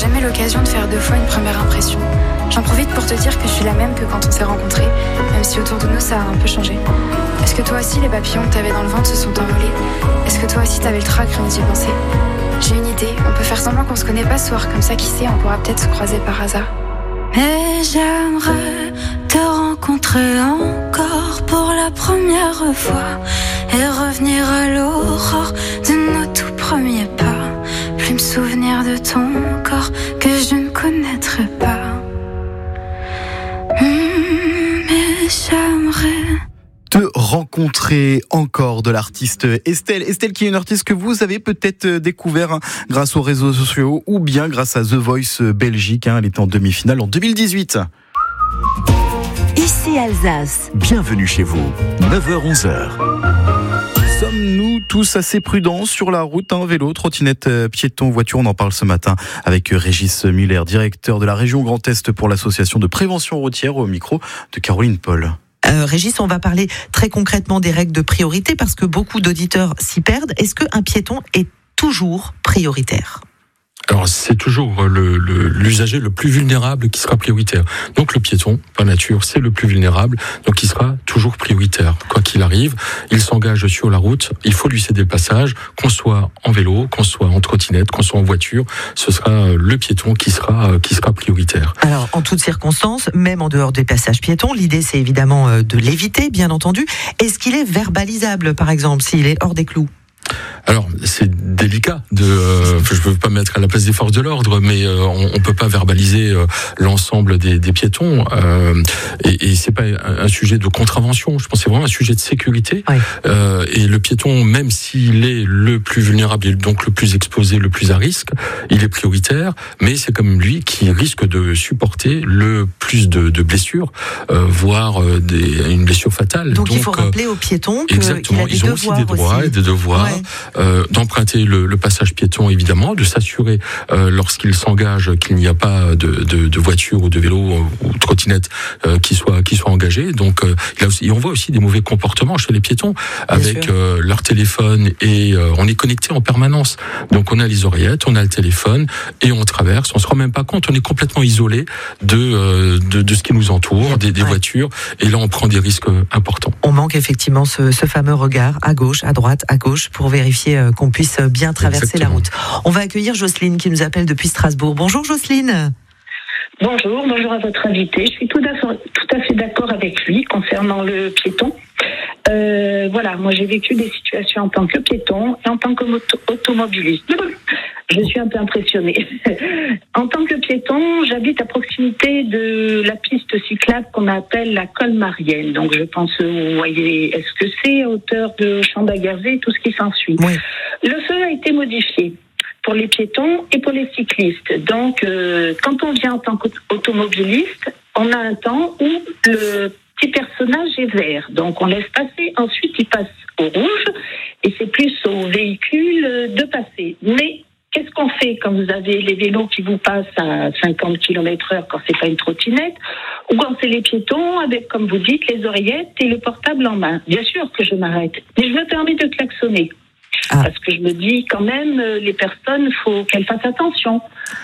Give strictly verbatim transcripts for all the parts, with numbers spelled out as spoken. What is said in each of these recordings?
jamais l'occasion de faire deux fois une première impression. J'en profite pour te dire que je suis la même que quand on s'est rencontrés, même si autour de nous ça a un peu changé. Est-ce que toi aussi les papillons que t'avais dans le ventre se sont envolés? Est-ce que toi aussi t'avais le trac rien d'y penser? J'ai une idée, on peut faire semblant qu'on se connaît pas ce soir, comme ça qui sait, on pourra peut-être se croiser par hasard. Et j'aimerais te rencontrer encore pour la première fois et revenir à l'aurore de nos tout premiers pas. Plus me souvenir de ton corps que je ne connaîtrai pas. Mmh, mais j'aimerais te rencontrer encore de l'artiste Estelle. Estelle qui est une artiste que vous avez peut-être découvert grâce aux réseaux sociaux ou bien grâce à The Voice Belgique. Elle était en demi-finale en deux mille dix-huit. Ici Alsace. Bienvenue chez vous. neuf heures onze heures. Sommes-nous tous assez prudents sur la route, hein, vélo, trottinette, piéton, voiture? On en parle ce matin avec Régis Muller, directeur de la région Grand Est pour l'association de prévention routière, au micro de Caroline Paul. Euh, Régis, on va parler très concrètement des règles de priorité parce que beaucoup d'auditeurs s'y perdent. Est-ce qu'un piéton est toujours prioritaire ? Alors c'est toujours le, le, l'usager le plus vulnérable qui sera prioritaire. Donc le piéton, par nature, c'est le plus vulnérable, donc il sera toujours prioritaire. Quoi qu'il arrive, il s'engage sur la route, il faut lui céder le passage, qu'on soit en vélo, qu'on soit en trottinette, qu'on soit en voiture, ce sera le piéton qui sera, qui sera prioritaire. Alors en toutes circonstances, même en dehors des passages piétons, l'idée c'est évidemment de l'éviter, bien entendu. Est-ce qu'il est verbalisable, par exemple, s'il est hors des clous ? Alors c'est délicat de, euh, je veux pas mettre à la place des forces de l'ordre, mais euh, on, on peut pas verbaliser euh, l'ensemble des, des piétons euh, et, et c'est pas un, un sujet de contravention. Je pense que c'est vraiment un sujet de sécurité. Oui. Euh, et le piéton, même s'il est le plus vulnérable et donc le plus exposé, le plus à risque, il est prioritaire, mais c'est comme lui qui risque de supporter le plus de, de blessures, euh, voire euh, des, une blessure fatale. Donc, donc il faut euh, rappeler aux piétons qu'il exactement, a des ils ont devoirs aussi des droits aussi. et des devoirs. Ouais. Euh, d'emprunter le, le passage piéton évidemment, de s'assurer euh, lorsqu'il s'engage qu'il n'y a pas de, de, de voiture ou de vélo ou de trottinette euh, qui soit qui soit engagé. Donc euh, il a aussi, et on voit aussi des mauvais comportements chez les piétons avec euh, leur téléphone et euh, on est connecté en permanence. Donc on a les oreillettes, on a le téléphone et on traverse. On se rend même pas compte, on est complètement isolé de euh, de, de ce qui nous entoure, des, des ouais. voitures. Et là on prend des risques importants. On manque effectivement ce, ce fameux regard à gauche, à droite, à gauche pour vérifier qu'on puisse bien traverser Exactement. la route. On va accueillir Jocelyne qui nous appelle depuis Strasbourg. Bonjour Jocelyne. Bonjour, bonjour à votre invité. Je suis tout à fait, tout à fait d'accord avec lui concernant le piéton. Euh, voilà, moi j'ai vécu des situations en tant que piéton et en tant qu'automobiliste. Je suis un peu impressionnée. En tant que piéton, j'habite à proximité de la piste cyclable qu'on appelle la Colmarienne. Donc je pense, vous voyez, est-ce que c'est à hauteur de Champ-d'Agarzé et tout ce qui s'ensuit. Oui. Le feu a été modifié pour les piétons et pour les cyclistes. Donc euh, quand on vient en tant qu'automobiliste, on a un temps où le petit personnage est vert. Donc on laisse passer, ensuite il passe au rouge et c'est plus au véhicule de passer. Mais qu'est-ce qu'on fait quand vous avez les vélos qui vous passent à cinquante kilomètres heure quand c'est pas une trottinette, ou quand c'est les piétons avec, comme vous dites, les oreillettes et le portable en main? Bien sûr que je m'arrête, mais je me permets de klaxonner. Ah. Parce que je me dis quand même, les personnes, faut qu'elles fassent attention.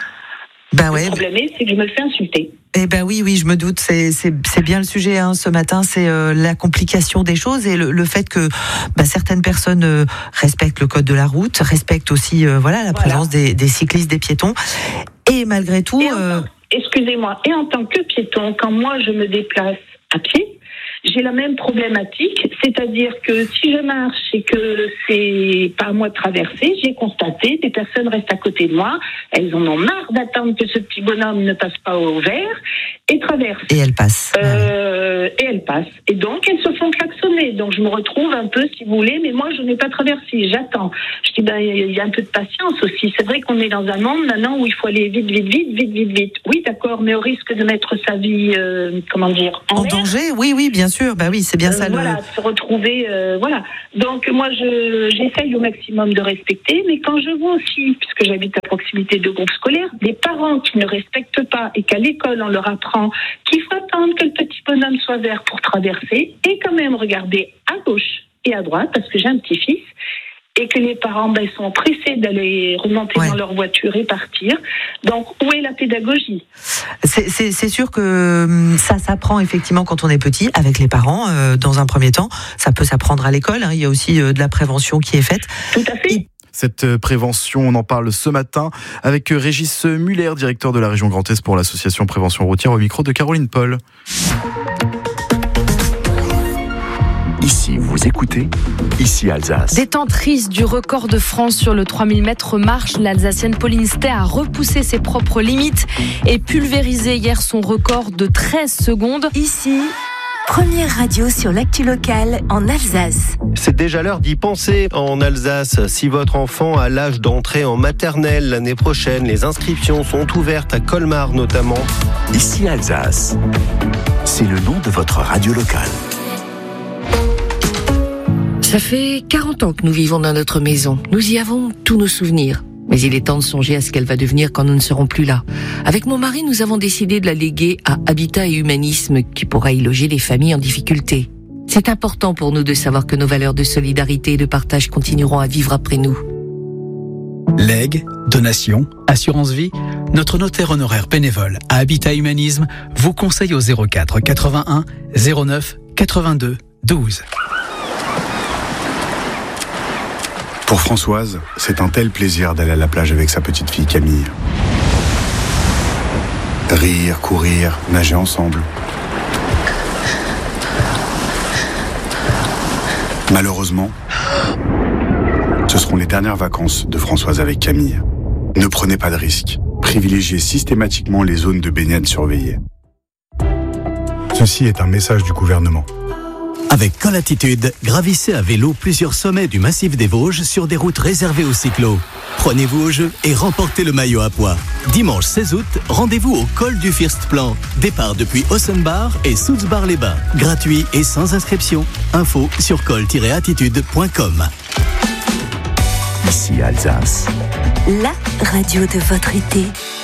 Ben ouais. Le problème est, c'est que je me le fais insulter. Eh ben oui, oui, je me doute. C'est c'est c'est bien le sujet hein, ce matin. C'est euh, la complication des choses et le, le fait que bah, certaines personnes euh, respectent le code de la route, respectent aussi euh, voilà la voilà. présence des, des cyclistes, des piétons. Et malgré tout, et euh... tant, excusez-moi. Et en tant que piéton, quand moi je me déplace à pied, j'ai la même problématique, c'est-à-dire que si je marche et que c'est pas à moi de traverser, j'ai constaté des personnes restent à côté de moi, elles en ont marre d'attendre que ce petit bonhomme ne passe pas au vert et traverse. Et elles passent. Euh, et elles passent. Et donc elles se font klaxonner. Donc je me retrouve un peu, si vous voulez, mais moi je n'ai pas traversé, j'attends. Je dis ben il y a un peu de patience aussi. C'est vrai qu'on est dans un monde maintenant où il faut aller vite, vite, vite, vite, vite, vite. Oui, d'accord, mais au risque de mettre sa vie, euh, comment dire, en, en danger. Oui, oui, bien sûr. Bah oui, c'est bien ça. Euh, voilà, le... se retrouver, euh, voilà. Donc moi, je j'essaye au maximum de respecter, mais quand je vois aussi, puisque j'habite à proximité de groupes scolaires, des parents qui ne respectent pas et qu'à l'école on leur apprend qu'il faut attendre que le petit bonhomme soit vert pour traverser et quand même regarder à gauche et à droite, parce que j'ai un petit-fils. et que les parents ben, sont pressés d'aller remonter ouais. dans leur voiture et partir. Donc, où est la pédagogie ? c'est, c'est, c'est sûr que ça s'apprend effectivement quand on est petit, avec les parents, euh, dans un premier temps. Ça peut s'apprendre à l'école, hein. Il y a aussi euh, de la prévention qui est faite. Tout à fait. Et cette prévention, on en parle ce matin avec Régis Muller, directeur de la région Grand Est pour l'association Prévention Routière, au micro de Caroline Paul. Ici, vous écoutez, ici Alsace. Détentrice du record de France sur le trois mille mètres marche, l'Alsacienne Pauline Stey a repoussé ses propres limites et pulvérisé hier son record de treize secondes. Ici, première radio sur l'actu locale en Alsace. C'est déjà l'heure d'y penser en Alsace. Si votre enfant a l'âge d'entrer en maternelle l'année prochaine, les inscriptions sont ouvertes à Colmar notamment. Ici Alsace, c'est le nom de votre radio locale. Ça fait quarante ans que nous vivons dans notre maison. Nous y avons tous nos souvenirs. Mais il est temps de songer à ce qu'elle va devenir quand nous ne serons plus là. Avec mon mari, nous avons décidé de la léguer à Habitat et Humanisme, qui pourra y loger les familles en difficulté. C'est important pour nous de savoir que nos valeurs de solidarité et de partage continueront à vivre après nous. Legs, donations, assurance vie, notre notaire honoraire bénévole à Habitat Humanisme vous conseille au zéro quatre quatre-vingt-un zéro neuf quatre-vingt-deux douze. Pour Françoise, c'est un tel plaisir d'aller à la plage avec sa petite fille Camille. Rire, courir, nager ensemble. Malheureusement, ce seront les dernières vacances de Françoise avec Camille. Ne prenez pas de risques. Privilégiez systématiquement les zones de baignade surveillées. Ceci est un message du gouvernement. Avec Colatitude, gravissez à vélo plusieurs sommets du massif des Vosges sur des routes réservées aux cyclos. Prenez-vous au jeu et remportez le maillot à pois. Dimanche seize août, rendez-vous au col du Firstplan. Départ depuis Ossenbar et Soultzbar-les-Bains. Gratuit et sans inscription. Info sur col tiret attitude point com. Ici Alsace, la radio de votre été.